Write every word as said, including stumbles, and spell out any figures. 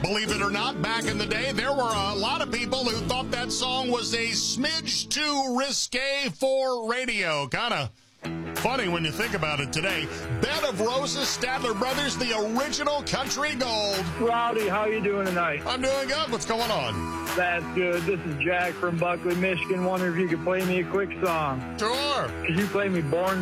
Believe it or not, back in the day, there were a lot of people who thought that song was a smidge too risque for radio. Kind of funny when you think about it today. Bed of Roses, Statler Brothers, the original country gold. Rowdy, how you doing tonight? I'm doing good. What's going on? That's good. This is Jack from Buckley, Michigan. Wonder if you could play me a quick song. Sure. Could you play me Born